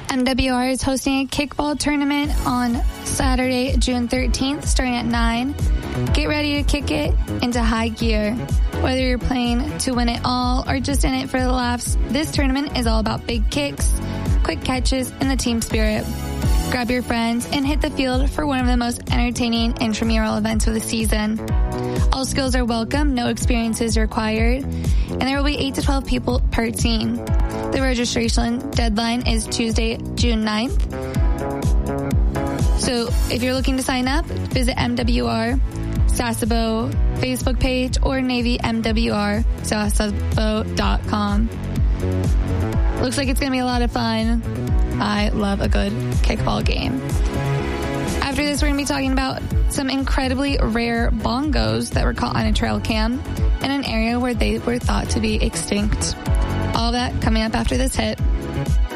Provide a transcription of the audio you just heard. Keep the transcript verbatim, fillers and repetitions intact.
M W R is hosting a kickball tournament on Saturday, June thirteenth, starting at nine. Get ready to kick it into high gear. Whether you're playing to win it all or just in it for the laughs, this tournament is all about big kicks, quick catches, and the team spirit. Grab your friends and hit the field for one of the most entertaining intramural events of the season. All skills are welcome, no experience is required, and there will be eight to twelve people per team. The registration deadline is Tuesday, June ninth. So if you're looking to sign up, visit M W R Sasebo Facebook page or Navy M W R Sasebo dot com. Looks like it's going to be a lot of fun. I love a good kickball game. After this, we're going to be talking about some incredibly rare bongos that were caught on a trail cam in an area where they were thought to be extinct. All that coming up after this hit.